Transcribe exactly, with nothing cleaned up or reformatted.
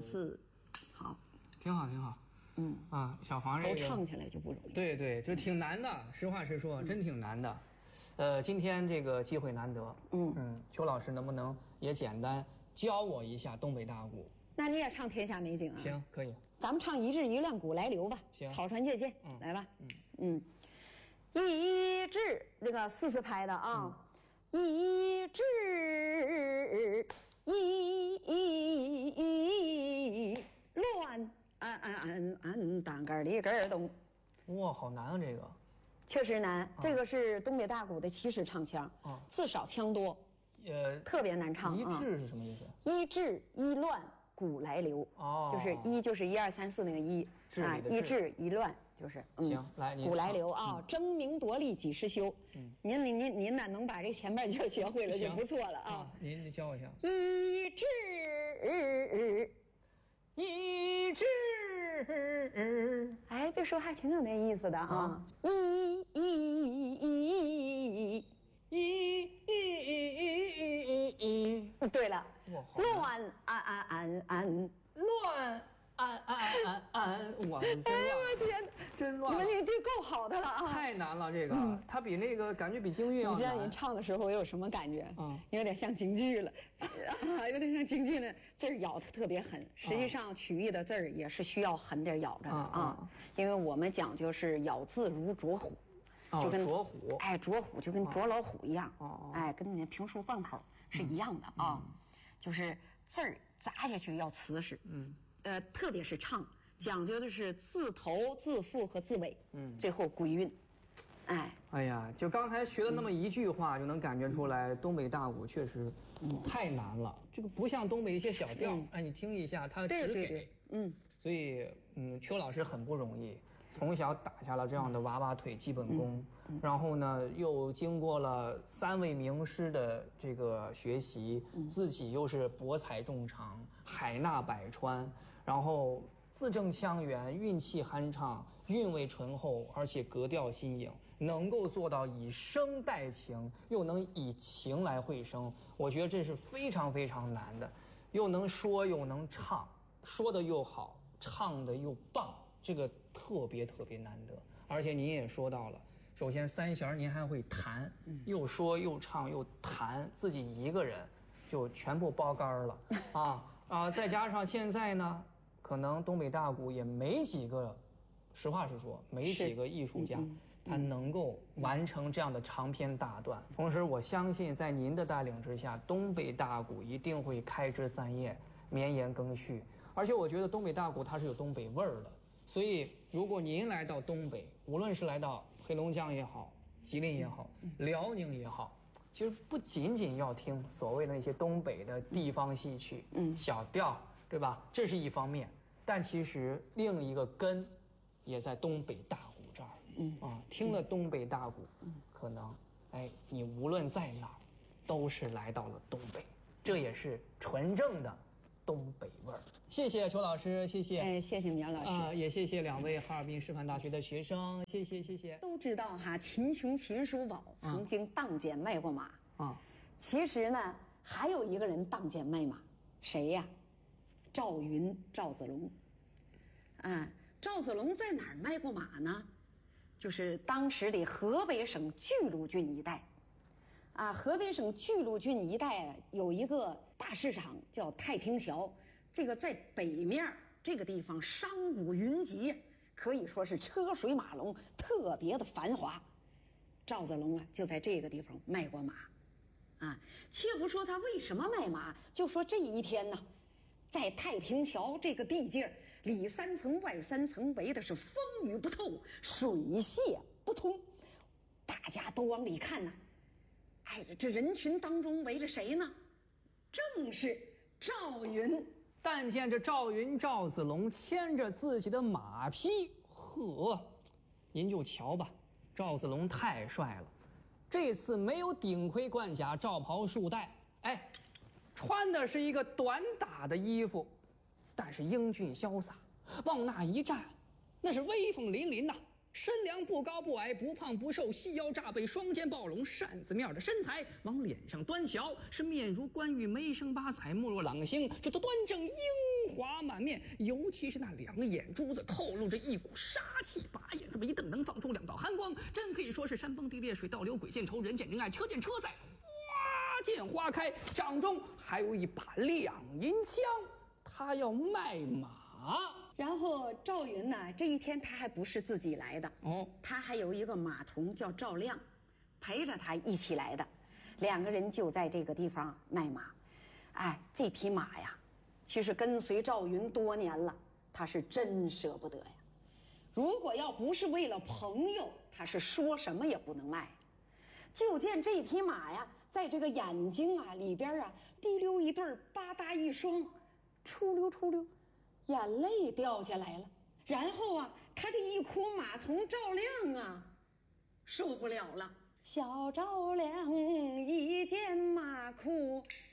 次，好， 挺好，挺好。嗯啊，小黄这个都唱起来就不容易。 对对，就挺难的，实话实说，真挺难的。呃，今天这个机会难得，嗯嗯，邱老师能不能也简单教我一下东北大鼓？ 那你也唱《天下美景》啊？ 行，可以。 咱们唱一致一乱鼓来流吧。 行， 草船借箭，嗯，来吧。 嗯嗯，一致那个四四拍的啊，嗯、一致一乱安安安安当个里个咚。 哇，好难啊，这个。 确实难，啊、这个是东北大鼓的起始唱腔，啊、字少腔多，呃，特别难唱。 一致是什么意思？ 一致一乱鼓来流，哦，就是一就是一二三四那个一啊，一致一乱就是。 嗯、行，来， 鼓来流啊，嗯、争名夺利几时休？嗯，您您您您呐，能把这前半句学会了就不错了啊。 啊您教我一下。 一致一致， 哎，这说还挺有那意思的啊。一一一一一一，对了，乱安安安安乱安安安安，哇，真乱！ 哎呦我天， 真乱！ 你们这够好的了啊！ 太难了，这个，嗯、它比那个感觉比京剧要难。 你知道你唱的时候我有什么感觉？嗯，有点像京剧了，啊，有点像京剧呢，字儿咬的特别狠。实际上曲艺的字儿也是需要狠点咬着的啊，啊因为我们讲究是咬字如啄虎。 就跟啄虎， 哎，啄虎就跟啄老虎一样，哦，哎，跟那评书贯口是一样的啊，就是字儿砸下去要瓷实，嗯，呃，特别是唱，讲究的是字头、字腹和字尾，嗯，最后归韵，哎， 哎呀，就刚才学了那么一句话，就能感觉出来，东北大鼓确实太难了，这个不像东北一些小调，哎，你听一下，它只给，嗯，所以，嗯，邱老师很不容易。从小打下了这样的娃娃腿基本功，嗯嗯、然后呢，又经过了三位名师的这个学习，嗯、自己又是博采众长，海纳百川，然后字正腔圆，韵气酣畅，韵味醇厚，而且格调新颖，能够做到以声带情，又能以情来会声，我觉得这是非常非常难的，又能说又能唱，说的又好，唱的又棒。这个特别特别难得，而且您也说到了，首先三弦您还会弹，嗯、又说又唱又弹，自己一个人就全部包干了啊啊！再加上现在呢，可能东北大鼓也没几个，实话实说，没几个艺术家，嗯、他能够完成这样的长篇大段。同时，我相信在您的带领之下，东北大鼓一定会开枝散叶，绵延更续。而且我觉得东北大鼓它是有东北味儿的。所以，如果您来到东北，无论是来到黑龙江也好，吉林也好，辽宁也好，其实不仅仅要听所谓的那些东北的地方戏曲、嗯、小调，对吧？这是一方面，但其实另一个根也在东北大鼓这儿。嗯啊，听了东北大鼓，嗯、可能，哎，你无论在哪儿，都是来到了东北，这也是纯正的。东北味儿，谢谢邱老师，谢谢， 哎，谢谢苗老师啊、呃，也谢谢两位哈尔滨师范大学的学生，谢谢谢谢。 都知道哈，秦琼秦叔宝曾经当剑卖过马啊，其实呢，还有一个人当剑卖马，谁呀？赵云，赵子龙。啊，赵子龙在哪儿卖过马呢？就是当时的河北省巨鹿郡一带。啊，河北省巨鹿郡一带有一个大市场叫太平桥，这个在北面这个地方商贾云集，可以说是车水马龙，特别的繁华。赵子龙啊，就在这个地方卖过马。啊，且不说他为什么卖马，就说这一天呢，在太平桥这个地界里三层外三层，围的是风雨不透，水泄不通，大家都往里看呢。哎，这人群当中围着谁呢？正是赵云。 但见这赵云赵子龙牵着自己的马匹，呵，您就瞧吧，赵子龙太帅了。这次没有顶盔贯甲、罩袍束带，哎，穿的是一个短打的衣服，但是英俊潇洒，往那一站，那是威风凛凛呐， 身量不高不矮，不胖不瘦，细腰炸背，双肩暴拢，扇子面的身材，往脸上端瞧，是面如冠玉，眉生八彩，目若朗星，这都端正英华满面。尤其是那两个眼珠子，透露着一股杀气，把眼这么一瞪，能放出两道寒光，真可以说是山崩地裂，水倒流，鬼见愁，人见人爱，车见车载，花见花开。掌中还有一把两银枪，他要卖马。 然后赵云呢，这一天他还不是自己来的哦，他还有一个马童叫赵亮，陪着他一起来的，两个人就在这个地方卖马。哎，这匹马呀，其实跟随赵云多年了，他是真舍不得呀。如果要不是为了朋友，他是说什么也不能卖。就见这匹马呀，在这个眼睛啊里边啊，滴溜一对，吧嗒一双，出溜出溜。眼泪掉下来了，然后啊，他这一哭，马童赵亮啊，受不了了。小赵亮一见马哭，